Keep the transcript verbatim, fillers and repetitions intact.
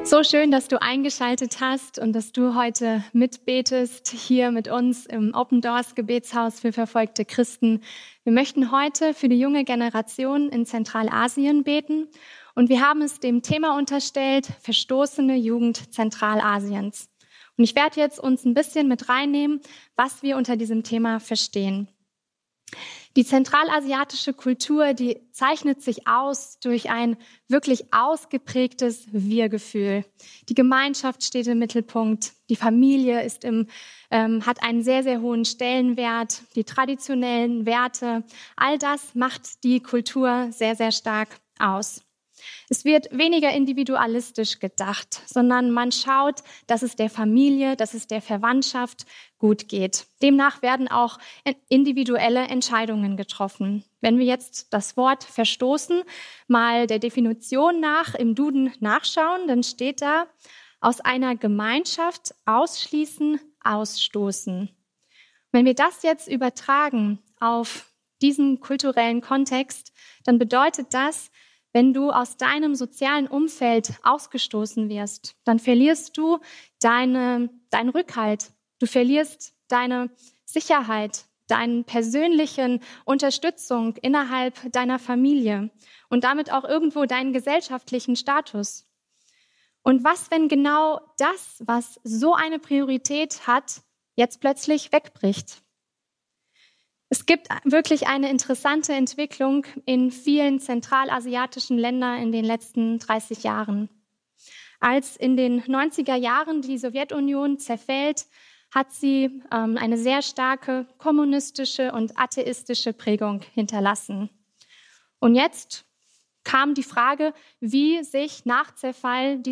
So schön, dass du eingeschaltet hast und dass du heute mitbetest hier mit uns im Open Doors Gebetshaus für verfolgte Christen. Wir möchten heute für die junge Generation in Zentralasien beten und wir haben es dem Thema unterstellt, verstoßene Jugend Zentralasiens. Und ich werde jetzt uns ein bisschen mit reinnehmen, was wir unter diesem Thema verstehen. Die zentralasiatische Kultur, die zeichnet sich aus durch ein wirklich ausgeprägtes Wir-Gefühl. Die Gemeinschaft steht im Mittelpunkt, die Familie ist im, ähm, hat einen sehr, sehr hohen Stellenwert, die traditionellen Werte, all das macht die Kultur sehr, sehr stark aus. Es wird weniger individualistisch gedacht, sondern man schaut, dass es der Familie, dass es der Verwandtschaft gut geht. Demnach werden auch individuelle Entscheidungen getroffen. Wenn wir jetzt das Wort verstoßen mal der Definition nach im Duden nachschauen, dann steht da, aus einer Gemeinschaft ausschließen, ausstoßen. Wenn wir das jetzt übertragen auf diesen kulturellen Kontext, dann bedeutet das, wenn du aus deinem sozialen Umfeld ausgestoßen wirst, dann verlierst du deine, deinen Rückhalt. Du verlierst deine Sicherheit, deine persönlichen Unterstützung innerhalb deiner Familie und damit auch irgendwo deinen gesellschaftlichen Status. Und was, wenn genau das, was so eine Priorität hat, jetzt plötzlich wegbricht? Es gibt wirklich eine interessante Entwicklung in vielen zentralasiatischen Ländern in den letzten dreißig Jahren. Als in den neunziger Jahren die Sowjetunion zerfällt, hat sie ähm, eine sehr starke kommunistische und atheistische Prägung hinterlassen. Und jetzt kam die Frage, wie sich nach Zerfall